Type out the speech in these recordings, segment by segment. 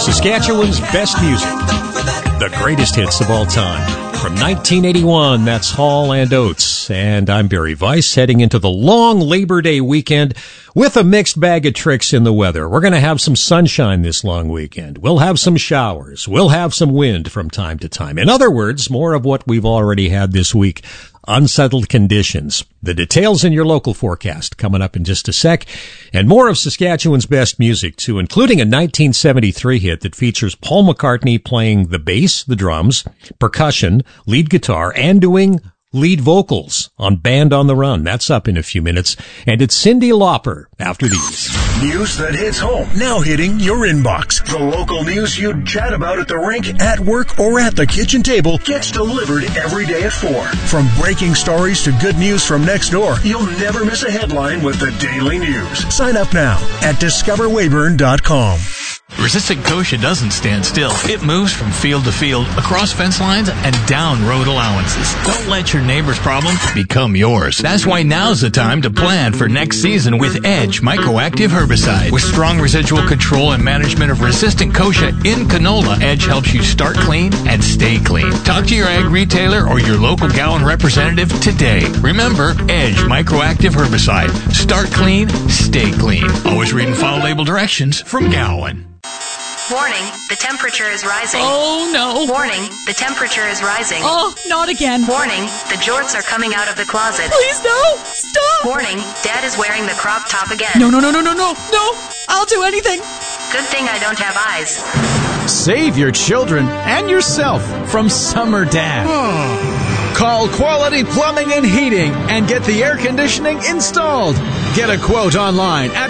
Saskatchewan's best music, the greatest hits of all time. From 1981, that's Hall and Oates. And I'm Barry Weiss, heading into the long Labor Day weekend with a mixed bag of tricks in the weather. We're going to have some sunshine this long weekend. We'll have some showers. We'll have some wind from time to time. In other words, more of what we've already had this week. Unsettled conditions. The details in your local forecast coming up in just a sec. And more of Saskatchewan's best music, too, including a 1973 hit that features Paul McCartney playing the bass, the drums, percussion, lead guitar, and doing lead vocals on Band on the Run. That's up in a few minutes. And it's Cyndi Lauper after these. News that hits home, now hitting your inbox. The local news you'd chat about at the rink, at work, or at the kitchen table gets delivered every day at 4. From breaking stories to good news from next door, you'll never miss a headline with the Daily News. Sign up now at discoverweyburn.com. Resistant Kosher doesn't stand still. It moves from field to field, across fence lines, and down road allowances. Don't let your neighbor's problem become yours. That's why now's the time to plan for next season with Edge Microactive Herbicide. With strong residual control and management of resistant kochia in canola, Edge helps you start clean and stay clean. Talk to your ag retailer or your local Gowan representative today. Remember, Edge Microactive Herbicide. Start clean, stay clean. Always read and follow label directions from Gowan. Warning, the temperature is rising. Oh, no. Warning, the temperature is rising. Oh, not again. Warning, the jorts are coming out of the closet. Please, no. Stop. Warning, Dad is wearing the crop top again. No. I'll do anything. Good thing I don't have eyes. Save your children and yourself from Summer Dad. Call Quality Plumbing and Heating and get the air conditioning installed. Get a quote online at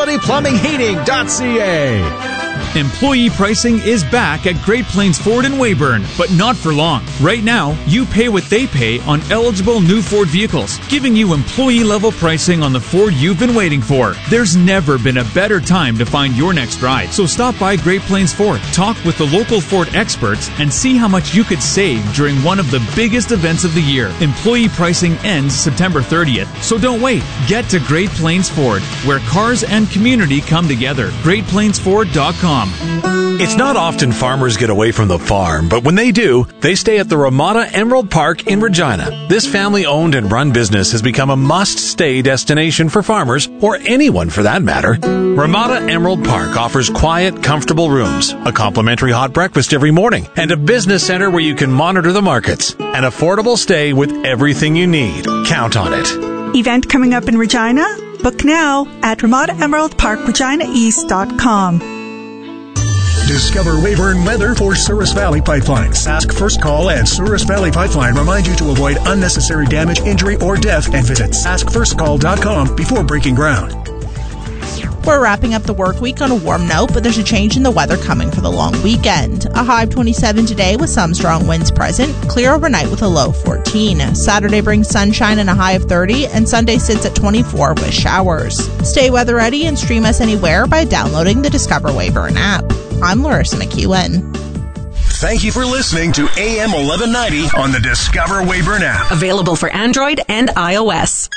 qualityplumbingheating.ca. Employee pricing is back at Great Plains Ford in Weyburn, but not for long. Right now, you pay what they pay on eligible new Ford vehicles, giving you employee-level pricing on the Ford you've been waiting for. There's never been a better time to find your next ride. So stop by Great Plains Ford, talk with the local Ford experts, and see how much you could save during one of the biggest events of the year. Employee pricing ends September 30th, so don't wait. Get to Great Plains Ford, where cars and community come together. GreatPlainsFord.com. It's not often farmers get away from the farm, but when they do, they stay at the Ramada Emerald Park in Regina. This family-owned and run business has become a must-stay destination for farmers, or anyone for that matter. Ramada Emerald Park offers quiet, comfortable rooms, a complimentary hot breakfast every morning, and a business center where you can monitor the markets. An affordable stay with everything you need. Count on it. Event coming up in Regina? Book now at RamadaEmeraldParkReginaEast.com. Discover Weyburn weather for Souris Valley Pipeline. Sask First Call and Souris Valley Pipeline remind you to avoid unnecessary damage, injury, or death and visit saskfirstcall.com before breaking ground. We're wrapping up the work week on a warm note, but there's a change in the weather coming for the long weekend. A high of 27 today with some strong winds present. Clear overnight with a low 14. Saturday brings sunshine and a high of 30, and Sunday sits at 24 with showers. Stay weather ready and stream us anywhere by downloading the Discover Weyburn app. I'm Larissa McEwen. Thank you for listening to AM 1190 on the Discover Weyburn app. Available for Android and iOS.